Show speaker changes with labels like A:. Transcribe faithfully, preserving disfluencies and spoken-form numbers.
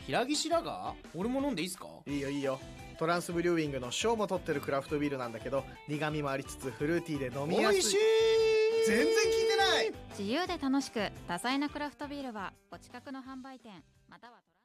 A: 平岸ラガー？俺も飲んでいいっすか？
B: いいよいいよ。トランスブリューイングの賞も取ってるクラフトビールなんだけど、苦味もありつつフルーティーで飲みやすい。
A: 美味しい。
B: 全然聞いてない。
C: 自由で楽しく多彩なクラフトビールはお近くの販売店またはトラ